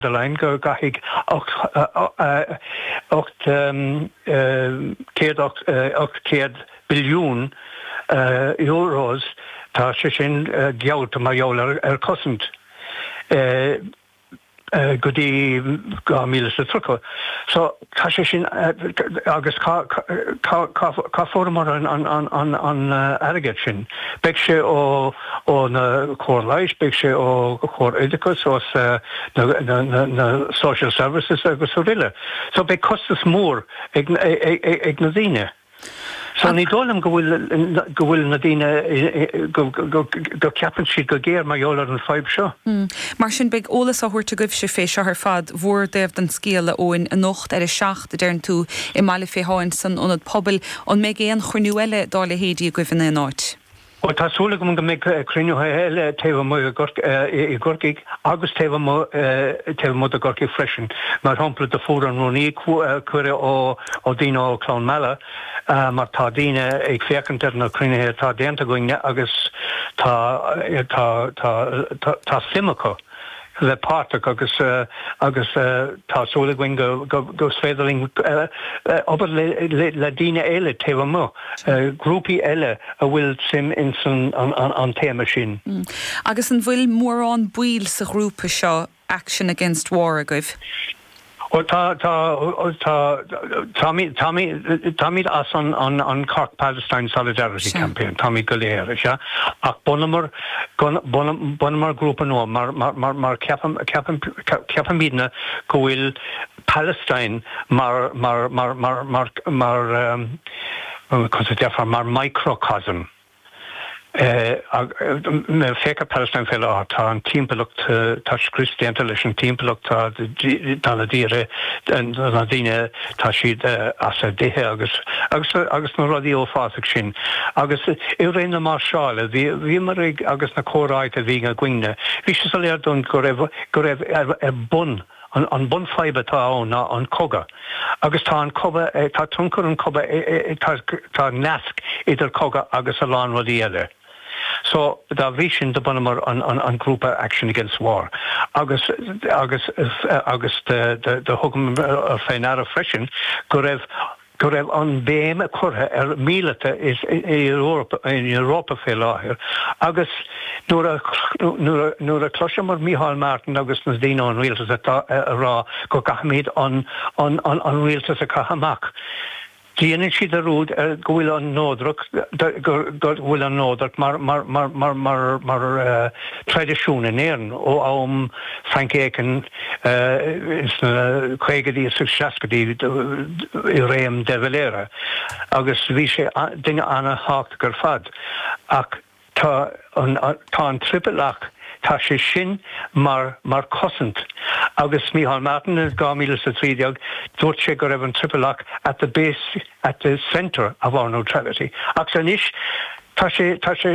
de lein go gaig 8 billiún euros tá sé sin gealt mar jólar cosint go dtí 2030. So tá sé sin agus cá fórmar an airgid sin. Beic sé ó na chóir leiis, beic sé ó chóir Oidicus os na social services agus ó riile. So beic costas mór ag na dtíine. So ní dólam go bhfuil na dtíine go ceapan siad go géir mar jólar an 5 seo. Mar sin beag ólas áhuiirte goibh sé fé seo ar fad mhór déobh den scéala óin a nocht ar a seach a déirn tú I maiile fé háin san ónad pobl an méid éon chuirniú eile dála héadí a goibhanna in áit. O tásúla go go méid cruinniú eile taobh mó I gcorcaigh agus taobh mó a gcorcaigh freisin. Mar thompla de fór an rónaí cuire ó daoine ó Clán Mala mar tá daoine ag fécintear na cruinnithe tá déanta goine agus tá simachá le páirteach agus tásúla goin go sféidirling obair le daoine eile taobh mó grúpaí eile a bhfuil sim in san an téama sin. Agus an bhfuil mórrán buil sa grúpa seo Action Against War a goibh. Well, Tommy as on Cork Palestine Solidarity Campaign, Tommy Galera, ja. Ach bonamar grúpa nó mar ceapan mídna go bhfuil Palestine mar microcosm. Féca Palestine fé lá tá an timpplacht tá Christianta leis an timpplacht tá na díre an daine tá siad as a dithe agus na rodí ó fásaigh sin. Agus I réna mar seála bhí mar agus na córáid a bhí a gcuine. Bhí sé léir dún go raibh bun an bun faibe tá ná an coga. Agus tá an coba tá tuncar an coba tá nasc idir coga agus a lán rodí eile. So da vision de bonamar an grúpa Action Against War. Agus the hugum féinara freisin go raibh an béim a curtha mílete is in Europa fé láthir. Agus nuair a cloise mar Micheál Martin agus na daoine an rialtas a rá go gaithméid an rialtas a cahamach. Díanann siad a rúd go bhfuil an nódrach go bhfuil an nódrach mar tradiisiún in éan ó am Frank Aiken is na chuigeadí seacadí I réim de Valera agus bhí sé duine anna hácht gur fad ach tá an trippelach tá sé sin mar cosint. Agus Micheál Martin in 2003 dúirt sé go raibh an trippelach at the base, at the centre of our neutrality. Ach san is tá sé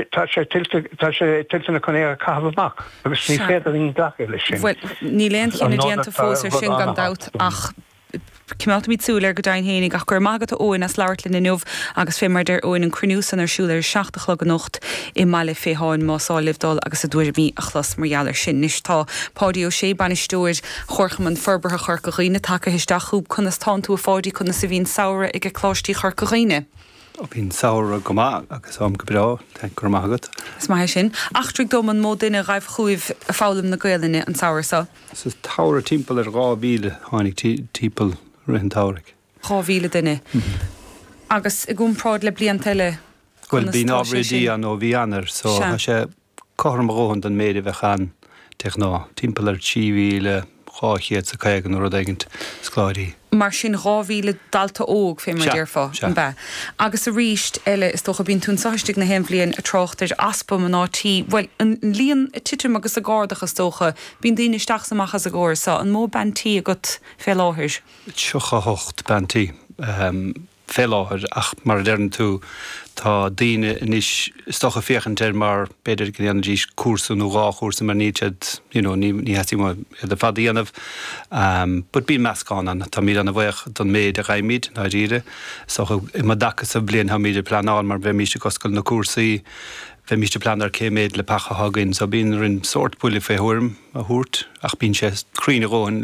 tiltena chun éar cahabh agus ní féidir in dacha lei sin. Well, ní léon chinna déanta fós ar sin gan dat ach Cimálta míid súil ar go dain hénig ach gur mágad óin as leirlin inniuh agus fé mar der óin an cruúsan ar siúil ar 7 an nocht I maiile féáin másáilibhdal agus a dúir mí a chlas margheallar sin níos tá pádió sé banistóir chorcham an ferbartha chorcaghine take histeach chuúb chunas tá tú a fádaí chuna sa bhín saoire ag a chlástíí chorcaghine. Bhín saoire go maith agus am go brá te gur mágad. Is mai sin. Achtric dom an mód duine raibh chuibh a fálam na gaeilline an saoir sa. Sa táir timppel ar 2,000 tháinig timppel rin táric. 2,000 duine. Agus I gúmpráid le blian teile. Well, bhín ábrédí an ó bhí anar, so ha sé chom róhan an méide bheitchan techná timppel ar 10,000 cháchéad sa caigan ó rodagint scláidí. Mar sin 2,000 dalta óg fé mar dearfá an be. Agus a ríist eile is tócha bín tún saistigh na hemblion a trochtar aspam an átí, well, an líon titrim agus a gárdachas tócha, bín daoine isteach samachchas a gáir sa, an mó bantí a gut fé láthir. Tucha hocht bantí. Fé láthir ach mar dearn tú tá daoine níos stocha féchantar mar beidir go dhéanana dís cuasan ó gá cuasa mar ní heasí má a fad dhéanamh. Bud bíon meascáin tá míad an bhaoch don méid a raimíd na ríide, socha I dachas a blion ha míidir planán mar bheith míise goscail na cuasaí Fe mis planar céméid le pacha hagin, so bín rin sort buli fé hurm a hút, ach bín sé crín a